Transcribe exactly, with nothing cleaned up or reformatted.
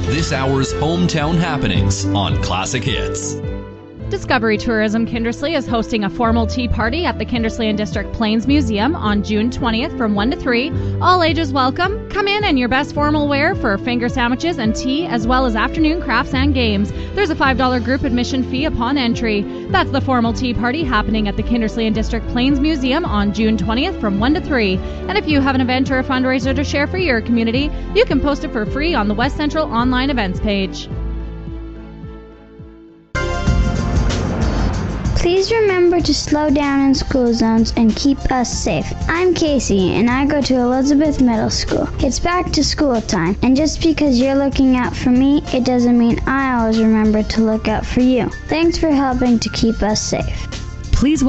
this hour's hometown happenings on Classic Hits. Discovery Tourism Kindersley is hosting a formal tea party at the Kindersley and District Plains Museum on June twentieth from one to three. All ages welcome. Come in in your best formal wear for finger sandwiches and tea, as well as afternoon crafts and games. There's a five dollars group admission fee upon entry. That's the formal tea party happening at the Kindersley and District Plains Museum on June twentieth from one to three. And if you have an event or a fundraiser to share for your community, you can post it for free on the West Central online events page. Please remember to slow down in school zones and keep us safe. I'm Casey, and I go to Elizabeth Middle School. It's back to school time, and just because you're looking out for me, it doesn't mean I always remember to look out for you. Thanks for helping to keep us safe. Please